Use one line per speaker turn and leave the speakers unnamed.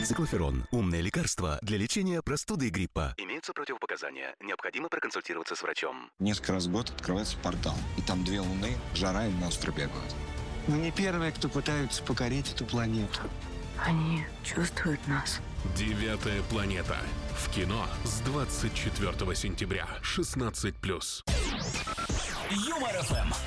Циклоферон – умное лекарство для лечения простуды и гриппа. Имеются противопоказания. Необходимо проконсультироваться с врачом.
Несколько раз в год открывается портал, и там 2 луны, жара и монстры бегают.
Мы не первые, кто пытаются покорить эту планету.
Они чувствуют нас.
9-я планета. В кино с 24 сентября. 16+.
Юмор ФМ.